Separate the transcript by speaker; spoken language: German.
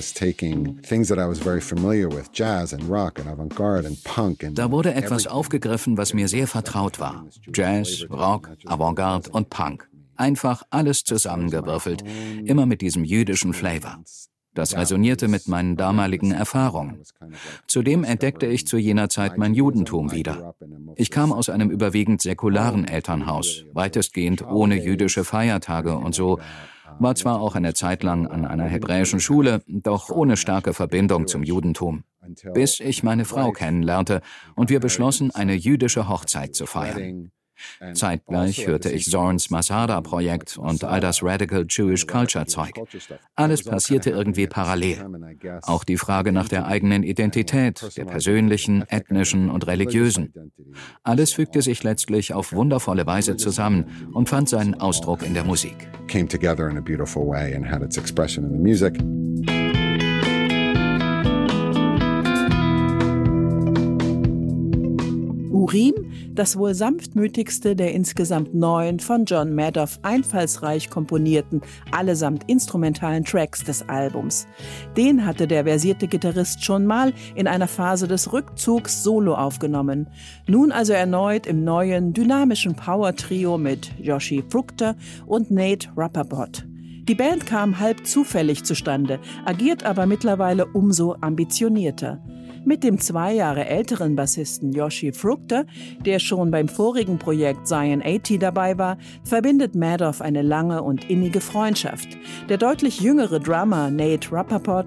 Speaker 1: was taking things that I was very familiar with, jazz and rock and avant-garde and punk.
Speaker 2: Da wurde etwas aufgegriffen, was mir sehr vertraut war. Jazz, Rock, Avantgarde und Punk. Einfach alles zusammengewürfelt, immer mit diesem jüdischen Flavor. Das resonierte mit meinen damaligen Erfahrungen. Zudem entdeckte ich zu jener Zeit mein Judentum wieder. Ich kam aus einem überwiegend säkularen Elternhaus, weitestgehend ohne jüdische Feiertage und so, war zwar auch eine Zeit lang an einer hebräischen Schule, doch ohne starke Verbindung zum Judentum. Bis ich meine Frau kennenlernte und wir beschlossen, eine jüdische Hochzeit zu feiern. Zeitgleich hörte ich Zorns Masada-Projekt und all das Radical Jewish Culture-Zeug. Alles passierte irgendwie parallel. Auch die Frage nach der eigenen Identität, der persönlichen, ethnischen und religiösen. Alles fügte sich letztlich auf wundervolle Weise zusammen und fand seinen Ausdruck in der Musik.
Speaker 1: Came together in a beautiful way and had its expression in the music.
Speaker 3: Urim, das wohl sanftmütigste der insgesamt 9 von John Madoff einfallsreich komponierten, allesamt instrumentalen Tracks des Albums. Den hatte der versierte Gitarrist schon mal in einer Phase des Rückzugs solo aufgenommen. Nun also erneut im neuen, dynamischen Power-Trio mit Joshi Fruchter und Nate Rappaport. Die Band kam halb zufällig zustande, agiert aber mittlerweile umso ambitionierter. Mit dem 2 Jahre älteren Bassisten Joshi Fruchter, der schon beim vorigen Projekt Zion 80 dabei war, verbindet Madoff eine lange und innige Freundschaft. Der deutlich jüngere Drummer Nate Rappaport